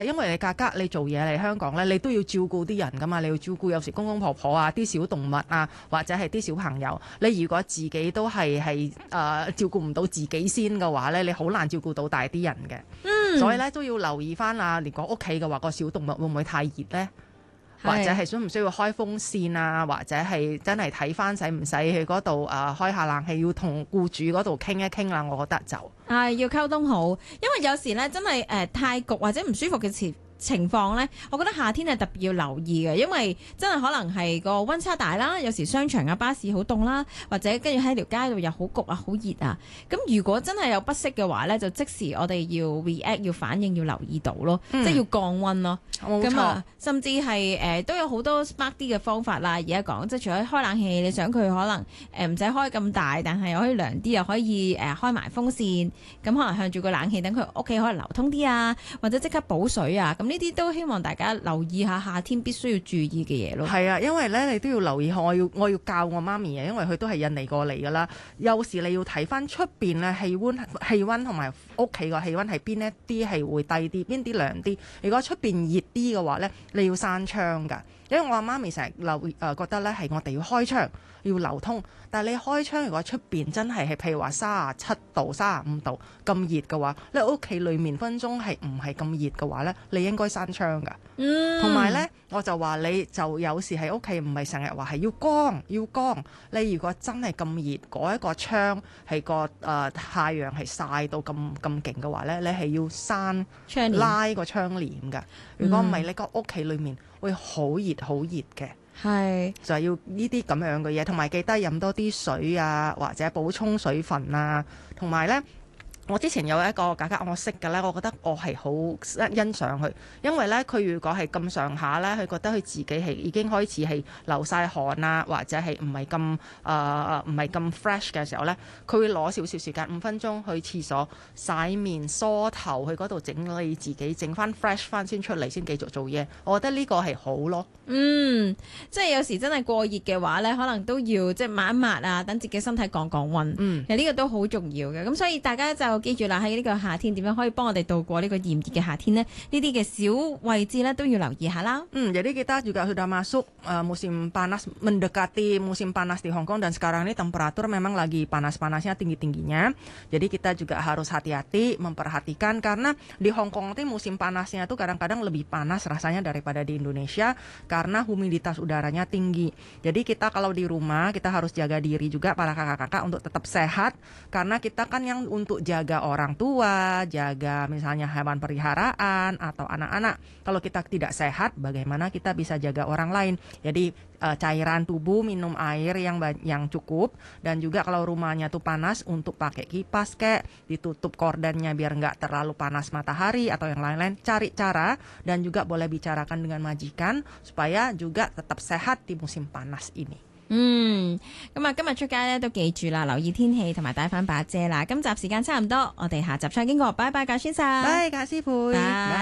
因為你格格你做嘢嚟香港咧，你都要照顧啲人噶嘛，你要照顧有時公公婆婆啊、啲小動物啊，或者係啲小朋友。你如果自己都係照顧唔到自己先嘅話咧，你好難照顧到大啲人嘅。所以咧都要留意翻啊，如果屋企嘅話，個小動物會唔會太熱咧？或者係需唔需要開風扇啊？或者係真係睇翻使唔使去嗰度開下冷氣，要同僱主嗰度傾一傾啦。我覺得就係要溝通好，因為有時咧真係太焗或者唔舒服嘅情況呢，我覺得夏天係特別要留意嘅，因為真係可能係個溫差大啦，有時商場啊、巴士好凍啦，或者跟住喺條街度又好焗啊、好熱啊。咁如果真係有不適嘅話呢，就即時我哋要 react 要反應要留意到咯，即係要降溫咯。 冇錯， 甚至係都有好多 smart 啲嘅方法啦。而家講即係除咗開冷氣，你想佢可能唔使開咁大，但係又可以涼啲，又可以開埋風扇，咁可能向住個冷氣，等佢屋企可能流通啲啊，或者即刻補水啊。咁呢啲都希望大家留意下夏天必須要注意嘅嘢咯。 係啊，因為咧你都要留意，我要教我媽咪啊，因為佢都係印尼過嚟噶啦。有時你要睇翻出邊咧氣溫同埋屋企個氣溫係邊一啲係會低啲，邊啲涼啲。如果出邊熱啲嘅話咧，你要閂窗㗎。因為我阿媽咪成日覺得咧係我哋要開窗要流通，但係你開窗如果出邊真係譬如話37度、35度咁熱嘅話，你屋企裡面分鐘係唔係咁熱嘅話咧，你應該閂窗㗎。同埋咧，我就話你就有時喺屋企唔係成日話係要光。你如果真係咁熱，嗰一個窗係個太陽係曬到咁勁嘅話咧，你係要閂拉個窗簾㗎。如果唔係，你個屋企裡面會好熱嘅。係就係要呢啲咁樣嘅嘢，同埋記得飲多啲水啊，或者補充水分啊，同埋咧。我之前有一個格格我識嘅咧，我覺得我係好欣賞佢，因為咧佢如果係咁上下咧，佢覺得佢自己係已經開始係流晒汗啊，或者係唔係咁 fresh 嘅時候咧，佢會攞少少時間5分鐘去廁所洗面梳頭，去嗰度整理自己，整翻 fresh 翻先出嚟，先繼續做嘢。我覺得呢個係好咯。 即係有時真係過熱嘅話咧，可能都要即係抹一抹啊，等自己身體降溫。其實呢個都好重要嘅。咁所以大家就記住啦，喺呢個夏天點樣可以幫我哋度過呢個炎熱嘅夏天呢？呢啲嘅小位置咧都要留意下啦。 Jadi kita juga sudah masuk musim panas, mendekati musim panas di Hong Kong dan sekarang ini temperatur memang lagi panas-panasnya tinggi-tingginya. Jadi kita juga harus hati-hati memperhatikan karena di Hong Kong itu musim panasnya tuh kadang-kadang lebih panas rasanya daripada di Indonesia karena humiditas udaranya tinggi. Jadi kita kalau di rumah kita harus jaga diri juga para kakak-kakak untuk tetap sehat karena kita kan yang untuk jaga orang tua, jaga misalnya hewan peliharaan atau anak-anak. Kalau kita tidak sehat, bagaimana kita bisa jaga orang lain? Jadi cairan tubuh, minum air yang cukup, dan juga kalau rumahnya tuh panas untuk pakai kipas kek, ditutup kordennya biar nggak terlalu panas matahari atau yang lain-lain. Cari cara dan juga boleh bicarakan dengan majikan supaya juga tetap sehat di musim panas ini. 咁啊，今日出街咧都記住啦，留意天氣同埋帶翻把遮啦。今集時間差唔多，我哋下集再經過，拜拜，教先生， 拜，教師傅，拜。